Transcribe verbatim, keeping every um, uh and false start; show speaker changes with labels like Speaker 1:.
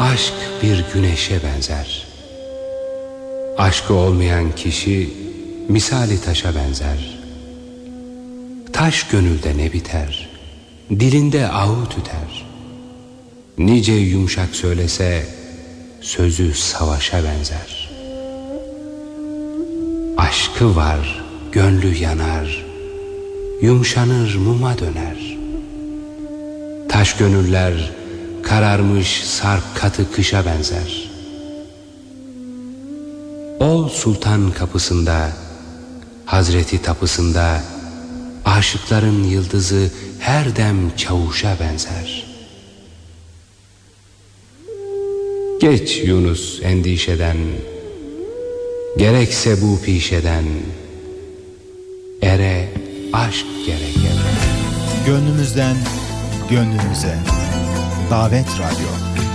Speaker 1: Aşk bir güneşe benzer. Aşkı olmayan kişi misali taşa benzer. Taş gönülde ne biter, dilinde ahu tüter. Nice yumuşak söylese, sözü savaşa benzer. Aşkı var, gönlü yanar, yumuşanır muma döner. Taş gönüller kararmış sarp katı kışa benzer. Ol sultan kapısında, Hazreti tapısında, aşıkların yıldızı her dem çavuşa benzer. Geç Yunus endişeden, gerekse bu pişeden, ere aşk gerek ere.
Speaker 2: Gönlümüzden gönlümüze. Davet Radyo.